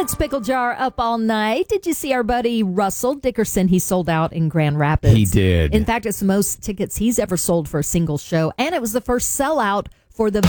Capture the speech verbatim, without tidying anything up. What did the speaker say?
It's Pickle Jar up all night. Did you see our buddy Russell Dickerson? He sold out in Grand Rapids. He did. In fact, it's the most tickets he's ever sold for a single show, and it was the first sellout for the